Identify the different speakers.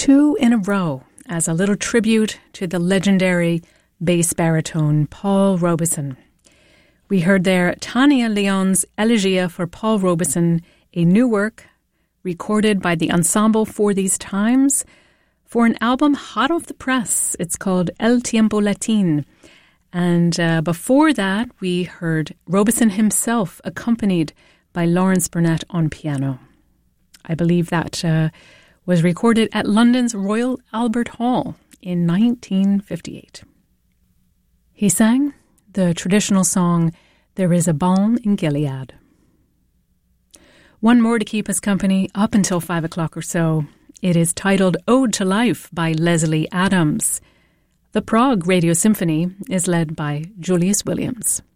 Speaker 1: two in a row as a little tribute to the legendary bass baritone Paul Robeson. We heard there Tania Leon's Elegia for Paul Robeson, a new work recorded by the Ensemble for These Times for an album hot off the press. It's called El Tiempo Latin. And before that, we heard Robeson himself, accompanied by Lawrence Burnett on piano. I believe that was recorded at London's Royal Albert Hall in 1958. He sang the traditional song, There is a Balm in Gilead. One more to keep us company up until 5 o'clock or so. It is titled Ode to Life by Leslie Adams. The Prague Radio Symphony is led by Julius Williams.